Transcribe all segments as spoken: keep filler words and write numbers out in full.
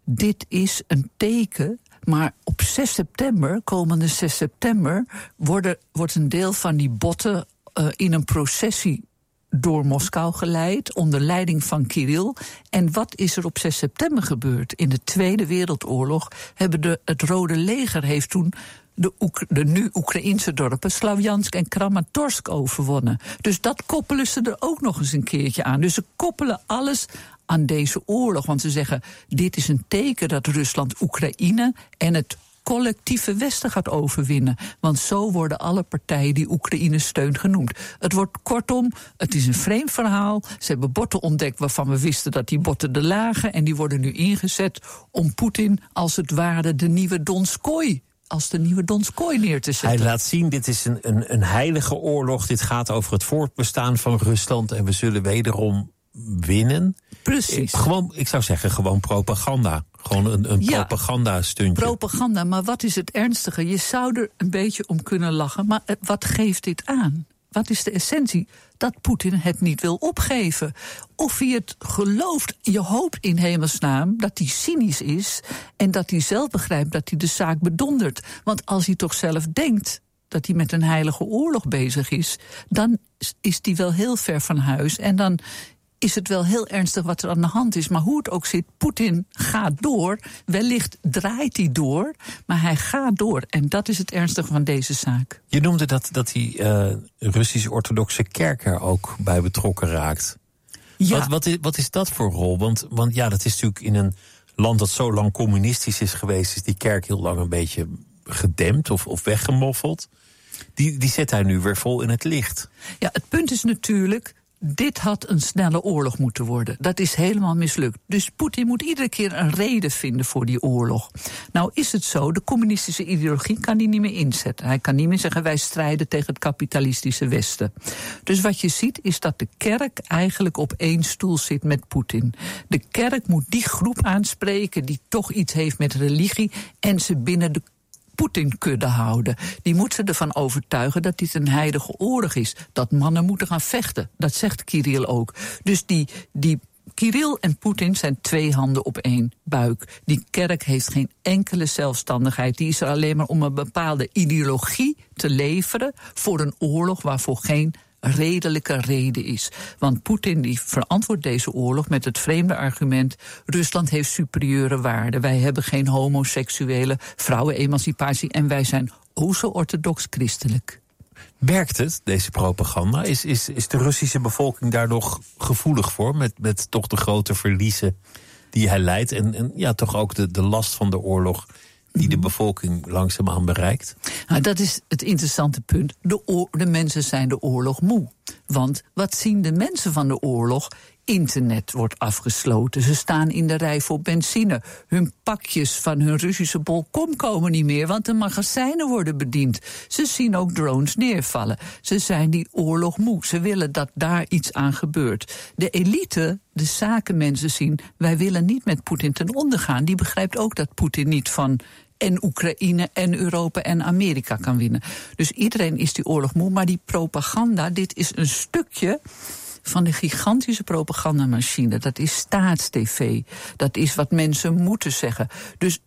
dit is een teken. Maar op zes september, komende zes september... Worden, wordt een deel van die botten uh, in een processie door Moskou geleid, onder leiding van Kirill. En wat is er op zes september gebeurd? In de Tweede Wereldoorlog hebben de, het Rode Leger heeft toen de, Oek, de nu Oekraïnse dorpen Slavjansk en Kramatorsk overwonnen. Dus dat koppelen ze er ook nog eens een keertje aan. Dus ze koppelen alles aan deze oorlog. Want ze zeggen, dit is een teken dat Rusland Oekraïne en het collectieve Westen gaat overwinnen. Want zo worden alle partijen die Oekraïne steunt genoemd. Het wordt kortom, het is een vreemd verhaal. Ze hebben botten ontdekt waarvan we wisten dat die botten er lagen. En die worden nu ingezet om Poetin als het ware de nieuwe Donskoy... als de nieuwe Donskoy neer te zetten. Hij laat zien, dit is een, een, een heilige oorlog. Dit gaat over het voortbestaan van Rusland. En we zullen wederom winnen. Precies. Gewoon, ik zou zeggen, gewoon propaganda. Gewoon een, een ja, propagandastuntje. Propaganda, maar wat is het ernstige? Je zou er een beetje om kunnen lachen, maar wat geeft dit aan? Wat is de essentie? Dat Poetin het niet wil opgeven. Of hij het gelooft, je hoopt in hemelsnaam dat hij cynisch is en dat hij zelf begrijpt dat hij de zaak bedondert. Want als hij toch zelf denkt dat hij met een heilige oorlog bezig is, dan is hij wel heel ver van huis en dan is het wel heel ernstig wat er aan de hand is. Maar hoe het ook zit, Poetin gaat door. Wellicht draait hij door, maar hij gaat door. En dat is het ernstige van deze zaak. Je noemde dat, dat die uh, Russisch-orthodoxe kerk er ook bij betrokken raakt. Ja. Wat, wat, is, wat is dat voor rol? Want, want ja, dat is natuurlijk in een land dat zo lang communistisch is geweest, is die kerk heel lang een beetje gedempt of, of weggemoffeld. Die, die zet hij nu weer vol in het licht. Ja, het punt is natuurlijk, dit had een snelle oorlog moeten worden. Dat is helemaal mislukt. Dus Poetin moet iedere keer een reden vinden voor die oorlog. Nou is het zo, de communistische ideologie kan hij niet meer inzetten. Hij kan niet meer zeggen, wij strijden tegen het kapitalistische Westen. Dus wat je ziet is dat de kerk eigenlijk op één stoel zit met Poetin. De kerk moet die groep aanspreken die toch iets heeft met religie en ze binnen de Poetin-kudde houden. Die moet ze ervan overtuigen dat dit een heilige oorlog is. Dat mannen moeten gaan vechten. Dat zegt Kirill ook. Dus die, die Kirill en Poetin zijn twee handen op één buik. Die kerk heeft geen enkele zelfstandigheid. Die is er alleen maar om een bepaalde ideologie te leveren voor een oorlog waarvoor geen redelijke reden is. Want Poetin die verantwoordt deze oorlog met het vreemde argument, Rusland heeft superieure waarden. Wij hebben geen homoseksuele vrouwenemancipatie en wij zijn o zo orthodox christelijk. Werkt het, deze propaganda? Is, is, is de Russische bevolking daar nog gevoelig voor, met, met toch de grote verliezen die hij leidt en, en ja, toch ook de, de last van de oorlog die de bevolking langzaamaan bereikt? Nou, dat is het interessante punt. De, oor- de mensen zijn de oorlog moe. Want wat zien de mensen van de oorlog? Internet wordt afgesloten. Ze staan in de rij voor benzine. Hun pakjes van hun Russische Bolkom komen niet meer, want de magazijnen worden bediend. Ze zien ook drones neervallen. Ze zijn die oorlog moe. Ze willen dat daar iets aan gebeurt. De elite, de zakenmensen zien, wij willen niet met Poetin ten onder gaan. Die begrijpt ook dat Poetin niet van en Oekraïne en Europa en Amerika kan winnen. Dus iedereen is die oorlog moe, maar die propaganda, dit is een stukje van de gigantische propagandamachine. Dat is staatstv. Dat is wat mensen moeten zeggen. Dus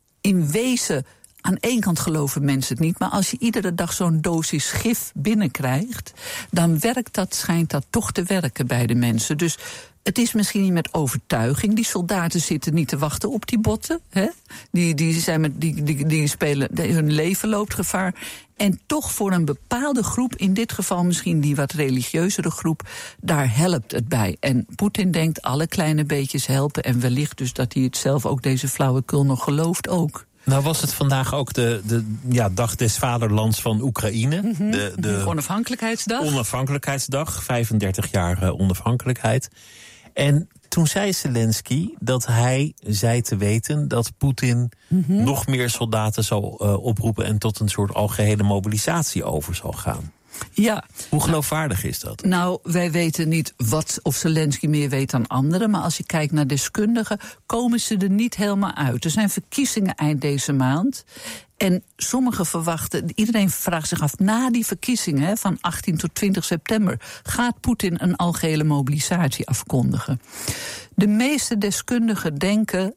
in wezen, aan één kant geloven mensen het niet, maar als je iedere dag zo'n dosis gif binnenkrijgt, dan werkt dat, schijnt dat toch te werken bij de mensen. Dus het is misschien niet met overtuiging. Die soldaten zitten niet te wachten op die botten. Hè? Die, die, zijn met, die, die, die spelen, hun leven loopt gevaar. En toch voor een bepaalde groep, in dit geval misschien die wat religieuzere groep, daar helpt het bij. En Poetin denkt, alle kleine beetjes helpen. En wellicht dus dat hij het zelf ook, deze flauwekul, nog gelooft ook. Nou was het vandaag ook de, de ja, dag des vaderlands van Oekraïne. Mm-hmm. De, de onafhankelijkheidsdag. Onafhankelijkheidsdag, vijfendertig jaar onafhankelijkheid. En toen zei Zelensky dat hij zei te weten dat Poetin mm-hmm. nog meer soldaten zal uh, oproepen en tot een soort algehele mobilisatie over zal gaan. Ja. Hoe geloofwaardig is dat? Nou, wij weten niet wat of Zelensky meer weet dan anderen, maar als je kijkt naar deskundigen, komen ze er niet helemaal uit. Er zijn verkiezingen eind deze maand. En sommigen verwachten, iedereen vraagt zich af, na die verkiezingen van achttien tot twintig september... gaat Poetin een algehele mobilisatie afkondigen. De meeste deskundigen denken